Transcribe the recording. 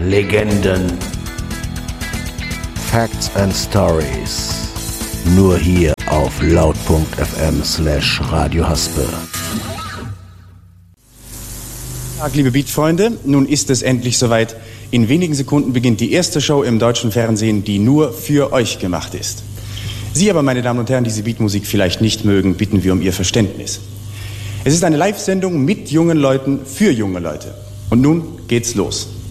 Legenden. Facts and Stories. Nur hier auf laut.fm/Radio Haspe. Tag, liebe Beat-Freunde, nun ist es endlich soweit. In wenigen Sekunden beginnt die erste Show im deutschen Fernsehen, die nur für euch gemacht ist. Sie aber, meine Damen und Herren, die diese Beatmusik vielleicht nicht mögen, bitten wir um Ihr Verständnis. Es ist eine Live-Sendung mit jungen Leuten für junge Leute. Und nun geht's los.